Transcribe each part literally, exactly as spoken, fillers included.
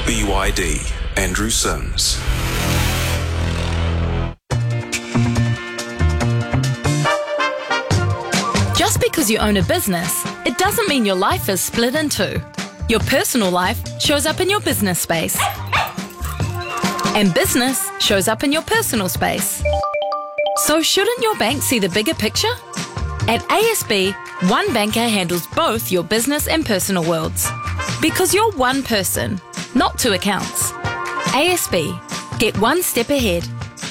B Y D, Andrew Sims. Just because you own a business, it doesn't mean your life is split in two. Your personal life shows up in your business space. And business shows up in your personal space. So shouldn't your bank see the bigger picture? At A S B, one banker handles both your business and personal worlds. Because you're one person, not two accounts. A S B. Get one step ahead.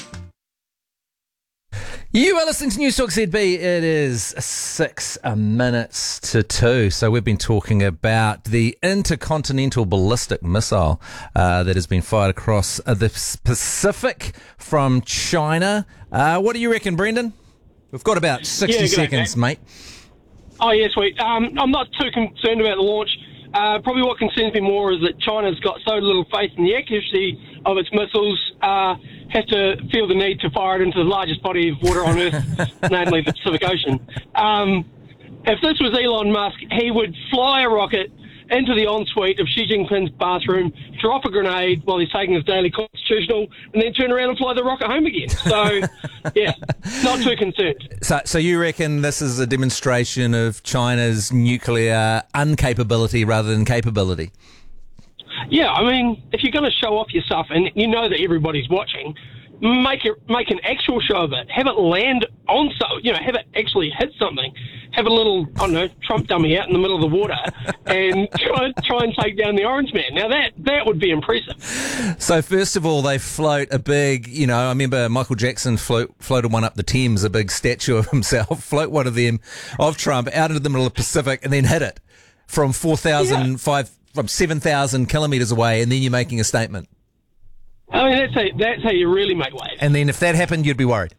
You are listening to News Talk Z B. It is six minutes to two. So we've been talking about the intercontinental ballistic missile uh, that has been fired across the Pacific from China. Uh, what do you reckon, Brendan? We've got about sixty yeah, seconds, day, mate. Oh, yeah, sweet. Um, I'm not too concerned about the launch. Uh, probably what concerns me more is that China's got so little faith in the accuracy of its missiles, uh, has to feel the need to fire it into the largest body of water on Earth, namely the Pacific Ocean. Um, if this was Elon Musk, he would fly a rocket into the ensuite of Xi Jinping's bathroom, drop a grenade while he's taking his daily constitutional, and then turn around and fly the rocket home again. So, yeah, not too concerned. So, so you reckon this is a demonstration of China's nuclear incapability rather than capability? Yeah, I mean, if you're going to show off your stuff and you know that everybody's watching, make it make an actual show of it. Have it land on so you know, have it actually hit something. Have a little, I don't know, Trump dummy out in the middle of the water and try try and take down the Orange Man. Now that that would be impressive. So first of all, they float a big, you know, I remember Michael Jackson float, floated one up the Thames, a big statue of himself, float one of them of Trump out into the middle of the Pacific and then hit it from four thousand, yeah. five, from seven thousand kilometres away, and then you're making a statement. I mean, that's how, that's how you really make waves. And then if that happened, you'd be worried?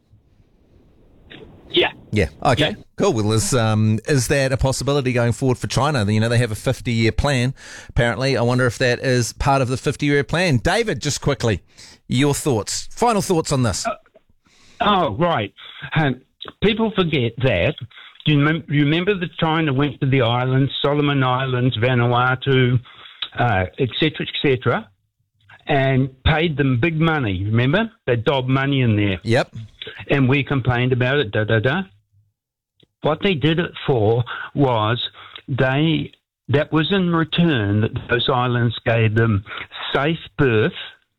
Yeah. Yeah. Okay. Yeah. Cool. Well, is, um, is that a possibility going forward for China? You know, they have a fifty-year plan, apparently. I wonder if that is part of the fifty-year plan. David, just quickly, your thoughts, final thoughts on this. Uh, oh, right. Um, people forget that. Do you, mem- you remember that China went to the islands, Solomon Islands, Vanuatu, uh, et cetera, et cetera, and paid them big money, remember? They dobbed money in there. Yep. And we complained about it, da-da-da. What they did it for was they, that was in return that those islands gave them safe berth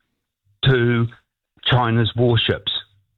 to China's warships.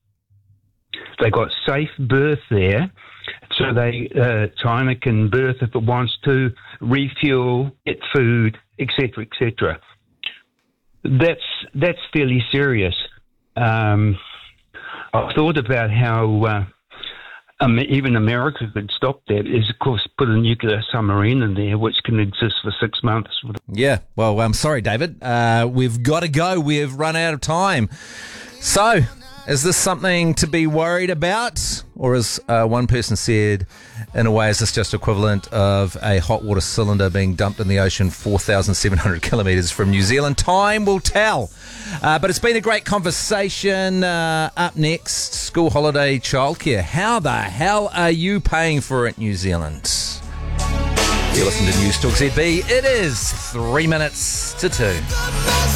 They got safe berth there, so they uh, China can berth if it wants to, refuel, get food, et cetera, et cetera. That's that's fairly serious. Um, I've thought about how uh, um, even America could stop that. Is of course put a nuclear submarine in there, which can exist for six months. Yeah. Well, I'm sorry, David. Uh, we've got to go. We've run out of time. So, is this something to be worried about? Or as uh, one person said, in a way, is this just equivalent of a hot water cylinder being dumped in the ocean four thousand seven hundred kilometres from New Zealand? Time will tell. Uh, but it's been a great conversation. Uh, up next, school holiday childcare. How the hell are you paying for it, New Zealand? You're listening to News Talk Z B. It is three minutes to two.